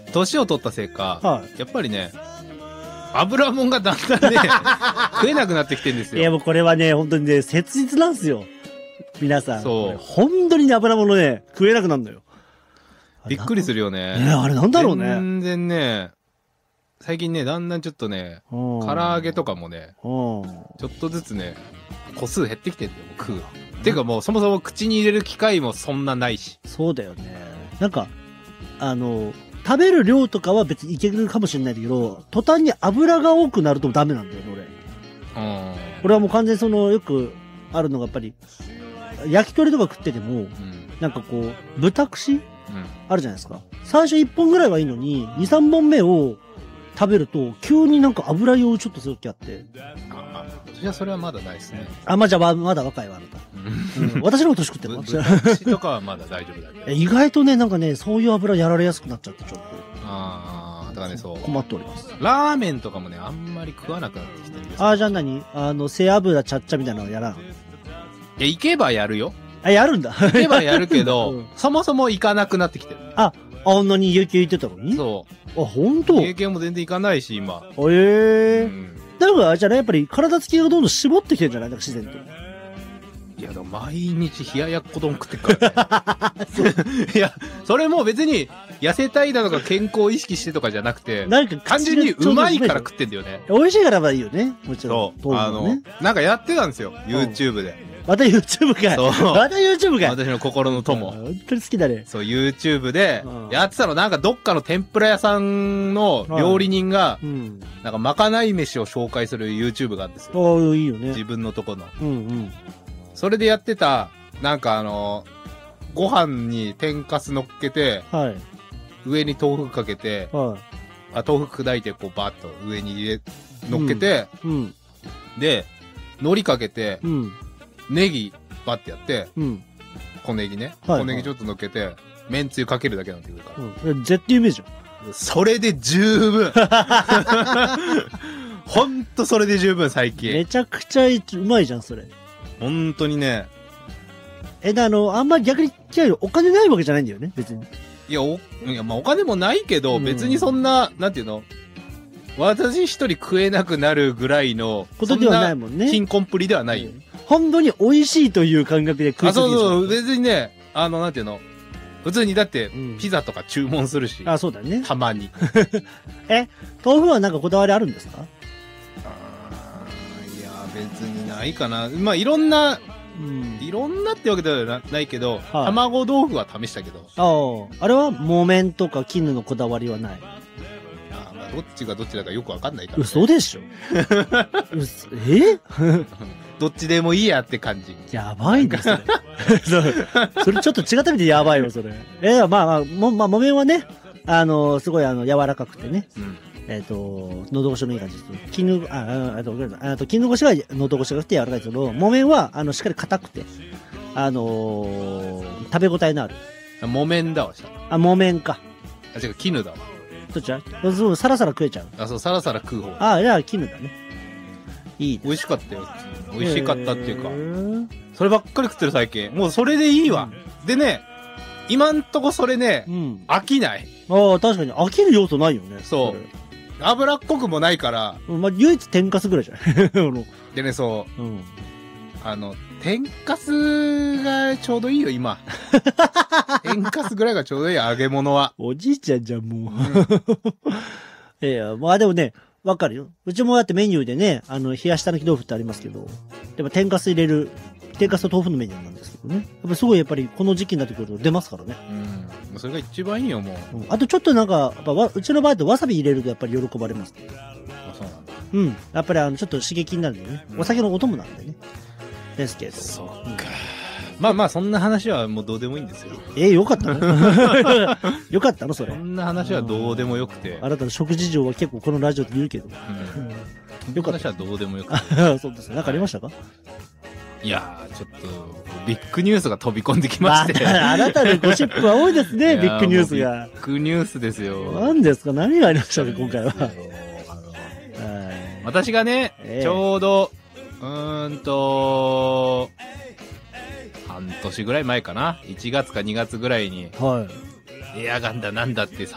年を取ったせいか、 はやっぱりね、油もんがだんだんね、食えなくなってきてるんですい。いや、 よ。 もうこれはね、本当にね、切実なんですよ。皆さん。 そう本当にね、油物ね、食えなくなるのよ。 びっくりするよね。 あれなんだろうね。 全然ね、最近ね、だんだんちょっとね、唐揚げとかもね、ちょっとずつね、個数減ってきてるんだよ、食う。てかもうそもそも口に入れる機会もそんなないし。 そうだよね。なんか、食べる量とかは別にいけるかもしれないんだけど、途端に油が多くなるとダメなんだよね、俺。俺はもう完全によくあるのがやっぱり、焼き鳥とか食ってても、なんかこう、豚串あるじゃないですか。最初1本ぐらいはいいのに、2、3本目を食べると、急になんか油酔いちょっとする時あって。 じゃあそれはまだないですね。 じゃあまだ若いわ、あなた。私のこと食ってるの私とかはまだ大丈夫だけど。 意外とね、なんかね、そういう油やられやすくなっちゃって、ちょっと。 だからね、そう。 困っております。 ラーメンとかもね、あんまり食わなくなってきてるんですよ。 じゃあ何背脂ちゃっちゃみたいなのやらん。 いや、行けばやるよ。 やるんだ。 行けばやるけど、そもそも行かなくなってきてる。 あんなに家系行ってたのにそう。 本当？ 家系も全然行かないし、今。 だから、じゃあね、やっぱり体つきがどんどん絞ってきてるんじゃない自然と。 いや、でも毎日冷ややっこ丼食ってっからね。いや、それも別に痩せたいだとか健康を意識してとかじゃなくて、 なんか単純にうまいから食ってんだよね。 美味しいからはいいよね。もちろん。 そう。なんかやってたんですよ。YouTube で。 また YouTube かい。 そう。 また YouTube かい。 私の心の友。 本当に好きだね。 そう、YouTube で、やってたの、なんかどっかの天ぷら屋さんの料理人が、なんかまかない飯を紹介する YouTube があるんですよ。 いいよね。 自分のとこの。それでやってた、なんかご飯に天かす乗っけて、上に豆腐かけて、豆腐砕いてこうバーッと上に乗っけて、で、海苔かけて、ネギバッてやって、小ネギね。小ネギちょっと乗っけて、めんつゆかけるだけなんて言うから。 絶対うめえじゃん。それで十分。ほんとそれで十分最近。 めちゃくちゃうまいじゃん、それ。 ほんとにね。 あんまり逆にお金ないわけじゃないんだよね、別に。 いや、まあお金もないけど、別にそんな、なんていうの私一人食えなくなるぐらいの、 ことではないもんね。 貧困っぷりではないよ。 本当に美味しいという感覚で食う。 そう、別にね、なんていうの普通にだって、ピザとか注文するし。 そうだね。 たまに。 豆腐はなんかこだわりあるんですか？ いや、別にないかな。まあ、いろんなってわけではないけど、卵豆腐は試したけど。 あれは木綿とか絹のこだわりはない？ どっちがどっちだかよくわかんないから、ね。 嘘でしょどっちでもいいやって感じ。 やばいんですよ。それちょっと違った意味でやばいよ、それ。木綿はね、すごい柔らかくてね。喉越しのいい感じです。絹ごしが喉越しが良くて柔らかいですけど、木綿は、しっかり硬くて、食べ応えのある。 木綿だわ、 木綿か。 違う、絹だわ。 どっちだ？そう、サラサラ食えちゃう。 そう、サラサラ食う方。 じゃあ、絹だね。いいです。 美味しかったよ。美味しかったっていうか。そればっかり食ってる最近。もうそれでいいわ。でね、今んとこそれね、飽きない。 確かに飽きる要素ないよね。 そう。脂っこくもないから。 唯一天かすぐらいじゃないでね、そう。天かすがちょうどいいよ、今。天かすぐらいがちょうどいい、揚げ物は。 おじいちゃんじゃん、もう。いや、でもね、わかるよ。うちもだってメニューでね、冷やしたぬき豆腐ってありますけど、でも天かす入れる、天かすと豆腐のメニューなんですけどね。やっぱすごいやっぱりこの時期になってくると出ますからね。 それが一番いいよ、もう。 あとちょっとなんか、うちの場合だとわさび入れるとやっぱり喜ばれます。 そうなんだ。 やっぱりちょっと刺激になるんでね。お酒のお供なんでね。ですけど。 そうか。まあ、そんな話はもうどうでもいいんですよ。 よかったのよかったのそれ。 そんな話はどうでもよくて。 あなたの食事情は結構このラジオで言うけど。 よかった。話はどうでもよくて。 そうですね。なんかありましたか？ いやー、ちょっと、ビッグニュースが飛び込んできまして。 あなたのゴシップは多いですね、ビッグニュースが。 ビッグニュースですよ。 何ですか？何がありましたか、今回は。 私がね、ちょうど、半年ぐらい前かな。1月か2月ぐらいに、エアガンだなんだって